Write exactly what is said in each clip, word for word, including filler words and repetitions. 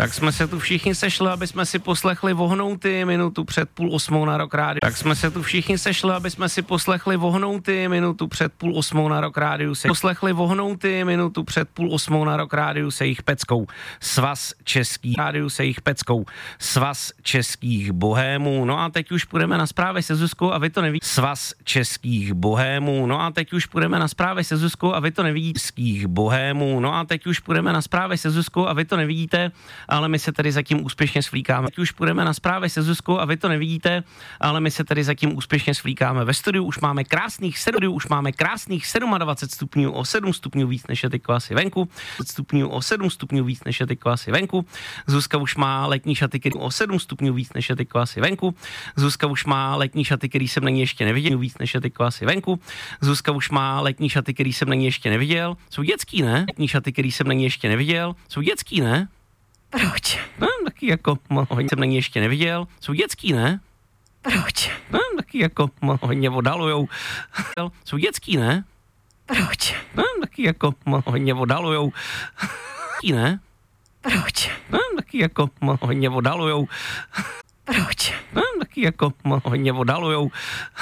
Tak jsme se tu všichni sešli, aby jsme si poslechli vohnouty minutu před půl osmou na Rock Rádiu. Tak jsme se tu všichni sešli, aby jsme si poslechli vohnouty minutu před půl osmou na Rock Rádiu. Se poslechli vohnouty minutu před půl osmou na Rock Rádiu se jich peckou. Svaz českých rádiu se jich peckou. Svaz českých bohémů. No a teď už půjdeme na zprávy se Zuzkou a vy to nevíte. Svaz českých bohémů. No a teď už půjdeme na zprávy se Zuzkou a vy to nevidíte. Českých bohémů. No a teď už půjdeme na zprávy se Zuzkou a vy to nevidíte, ale my se tady zatím úspěšně svlíkáme. Teď už půjdeme na zprávy se Zuzkou a vy to nevidíte, ale my se tady zatím úspěšně svlíkáme. Ve studiu už máme krásných studiu už máme krásných dvacet sedm stupňů, o sedm stupňů víc než je teďko asi venku. Stupňů o sedm stupňů víc než je teďko asi venku. Zuzka už má letní šaty, který o sedm stupňů víc než je teďko asi venku. Zuzka už má letní šaty, který jsem na ní ještě neviděl, víc než je teďko asi venku. Zuzka už má letní šaty, který jsem na ní ještě neviděl. Jsou dětský, ne? Letní šaty, který jsem na ní ještě neviděl. Jsou dětský, ne? Proč? No, taky jako, hodně jsem na ní ještě neviděl. Jsou dětský, ne? Proč? No, taky jako, hodně odhalujou. Jsou dětský, ne? Proč? No, taky jako, hodně odhalujou. Ne? Proč? No, taky jako, hodně odhalujou. Proč? No, taky jako, hodně odhalujou.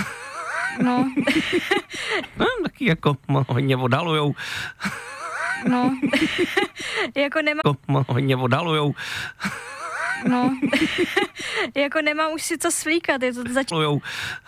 No. No, taky jako, hodně odhalujou. No. Jako nemá... Hodně odhalujou. No. Jako nemám už si co svlíkat, je to začíná...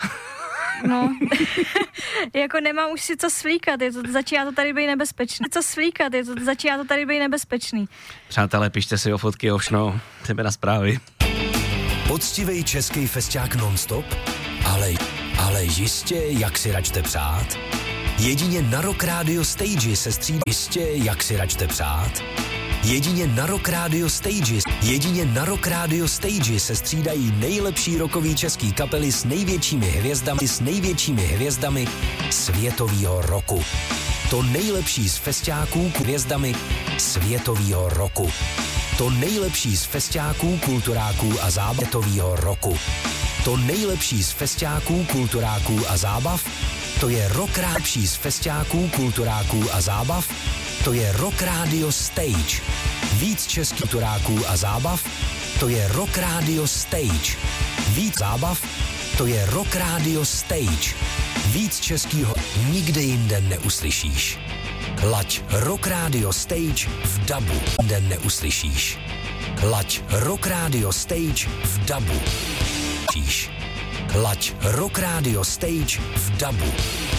No. Jako nemám už si co svlíkat, je to začíná to tady být nebezpečný. Co svlíkat, je to začíná to tady být nebezpečný. Přátelé, pište si o fotky, ovšno, jdeme na zprávy. Poctivej český festiák non-stop, ale, ale jistě, jak si račte přát. Jedině na Rock Radio Stage se střídá jistě, jak si račte přát. Jedině na Rock Radio Stage, jedině na Rock Radio Stage se střídají nejlepší rockový český kapely s největšími hvězdami, s největšími hvězdami světového roku. To nejlepší z festiáků hvězdami světového roku. To nejlepší z festiáků, kulturáků a zábav světového roku. To nejlepší z festiáků, kulturáků a zábav, to je Rock Radio z festiáků, kulturáků a zábav, to je Rock Radio Stage. Víc českých kulturáků a zábav, to je Rock Radio Stage. Víc zábav, to je Rock Radio Stage. Víc českýho nikde jinde neuslyšíš. Laď Rock Radio Stage v dabu jinde neuslyšíš. Laď Rock Radio Stage v dabu. Laď Rock Radio Stage v dabu.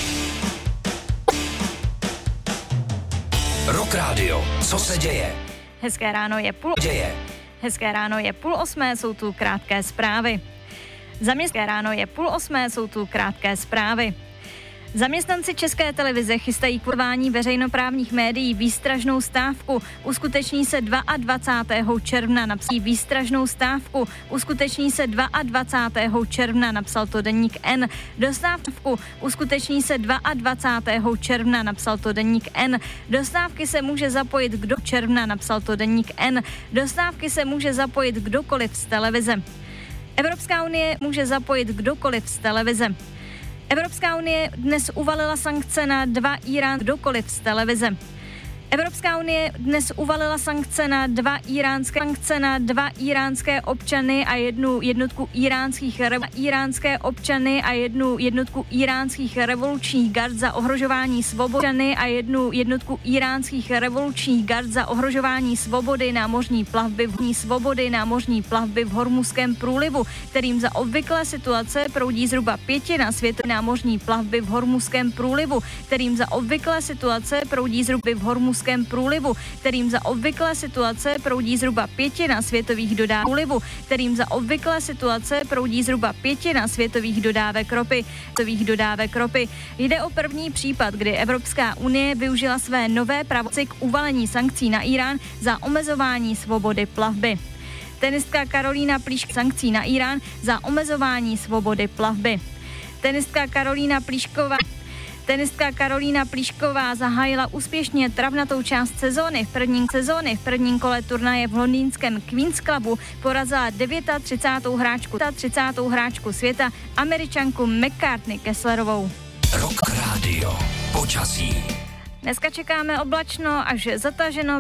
Rock Radio, co se děje? Hezké ráno je půl... Děje. Hezké ráno je půl osmé, jsou tu krátké zprávy. Zaměstské ráno je půl osmé, jsou tu krátké zprávy. Zaměstnanci České televize chystají k urvání veřejnoprávních médií výstražnou stávku. Uskuteční se dvacátého druhého června, napsal výstražnou stávku. Uskuteční se dvacátého druhého června, napsal to deník N. Do stávku uskuteční se dvacátého druhého června, napsal to deník N. Do stávky se může zapojit kdo června, napsal to deník N. Do stávky se může zapojit kdokoliv z televize. Evropská unie může zapojit kdokoliv z televize. Evropská unie dnes uvalila sankce na dva Irán kdokoliv z televize. Evropská unie dnes uvalila sankce na dva iránské sankce na dva iránské občany a jednu jednotku iránských revo, iránské občany a jednu jednotku iránských revolučních gard za ohrožování svobody a jednu jednotku iránských revolučních gard za ohrožování svobody námořní plavby v svobody námořní plavby v Hormuzském průlivu, kterým za obvyklé situace proudí zhruba pětina světové námořní plavby v Hormuzském průlivu, kterým za obvyklé situace proudí zhruba v Hormuzském průlivu, kterým za obvyklé situace proudí zhruba pětina světových dodávek průlivu, kterým za obvyklé situace proudí zhruba pětina světových dodávek ropy. Světových dodávek ropy. Jde o první případ, kdy Evropská unie využila své nové pravomoci k uvalení sankcí na Irán za omezování svobody plavby. Tenistka Karolína Plíšková sankcí na Irán za omezování svobody plavby. Tenistka Karolína Plíšková Tenistka Karolína Plíšková zahájila úspěšně travnatou část sezóny. V první sezóny v prvním kole turnaje v londýnském Queen's Clubu porazila třicátou devátou hráčku, třicátou hráčku světa, Američanku McCartney Kesslerovou. Rock Radio. Počasí. Dneska čekáme oblačno až zataženo.